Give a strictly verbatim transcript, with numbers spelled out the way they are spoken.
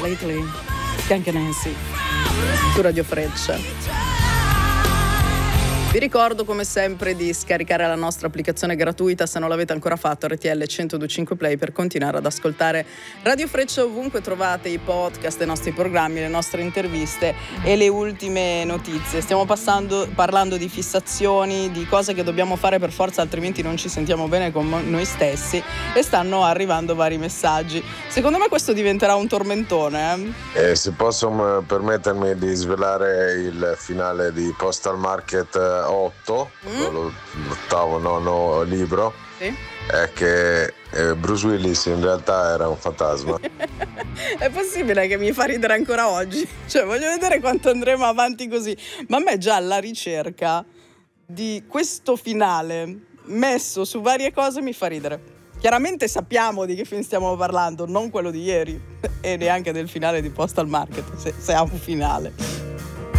Lately, Skank and Nancy, su Radio Freccia. Vi ricordo come sempre di scaricare la nostra applicazione gratuita se non l'avete ancora fatto, R T L centodue e cinque Play, per continuare ad ascoltare Radio Freccia ovunque trovate i podcast dei nostri programmi, le nostre interviste e le ultime notizie. Stiamo passando, parlando di fissazioni, di cose che dobbiamo fare per forza, altrimenti non ci sentiamo bene con noi stessi, e stanno arrivando vari messaggi. Secondo me questo diventerà un tormentone. Eh? Eh, se posso m- permettermi di svelare il finale di Postal Market otto, mm? l'ottavo nono libro, sì? È che eh, Bruce Willis in realtà era un fantasma. È possibile che mi fa ridere ancora oggi? Cioè, voglio vedere quanto andremo avanti così. Ma a me già la ricerca di questo finale messo su varie cose mi fa ridere. Chiaramente sappiamo di che film stiamo parlando, non quello di ieri e neanche del finale di Postal Market, se, se ha un finale.